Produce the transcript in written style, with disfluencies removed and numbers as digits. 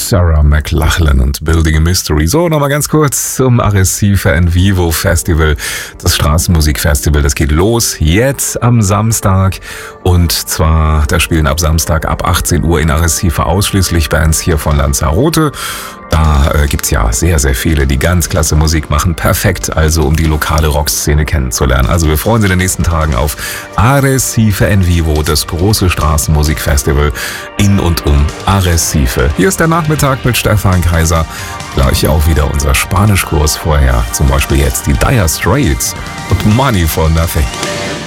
Sarah McLachlan und Building a Mystery. So, nochmal ganz kurz zum Arrecife en Vivo Festival. Das Straßenmusikfestival, das geht los jetzt am Samstag. Und zwar, da spielen ab Samstag ab 18 Uhr in Arrecife ausschließlich Bands hier von Lanzarote. Da gibt's ja sehr, sehr viele, die ganz klasse Musik machen. Perfekt, also um die lokale Rockszene kennenzulernen. Also wir freuen uns in den nächsten Tagen auf Arrecife en Vivo, das große Straßenmusikfestival in und um Arrecife. Hier ist der Nachmittag mit Stefan Kaiser. Gleich auch wieder unser Spanischkurs vorher. Zum Beispiel jetzt die Dire Straits und Money for Nothing.